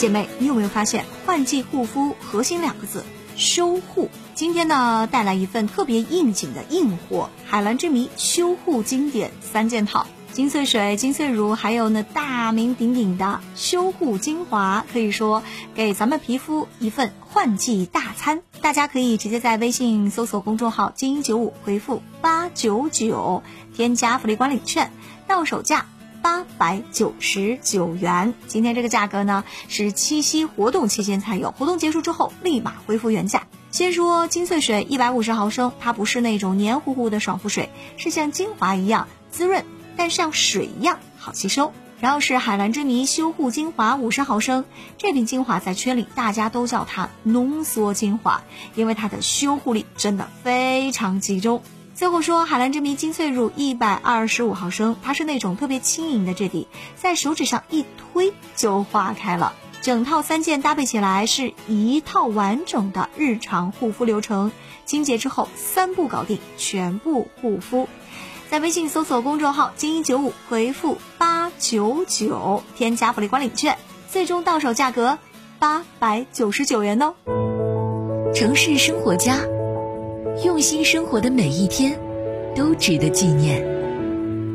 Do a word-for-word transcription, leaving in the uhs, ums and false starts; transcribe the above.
姐妹，你有没有发现换季护肤核心两个字修护？今天呢带来一份特别应景的硬货，海蓝之谜修护经典三件套，精粹水、精粹乳，还有呢大名鼎鼎的修护精华，可以说给咱们皮肤一份换季大餐。大家可以直接在微信搜索公众号精英九五回复八九九，添加福利管理券，到手价八百九十九元。今天这个价格呢是七夕活动期间才有，活动结束之后立马恢复原价。先说精粹水一百五十毫升，它不是那种黏糊糊的爽肤水，是像精华一样滋润，但像水一样好吸收。然后是海蓝之谜修护精华五十毫升，这瓶精华在圈里大家都叫它浓缩精华，因为它的修护力真的非常集中。最后说海蓝之谜精粹乳一百二十五毫升，它是那种特别轻盈的质地，在手指上一推就化开了。整套三件搭配起来是一套完整的日常护肤流程，清洁之后三步搞定全部护肤。在微信搜索公众号精英九五回复八九九，添加福利管理券，最终到手价格八百九十九元哦。 城市生活家，用心生活的每一天都值得纪念。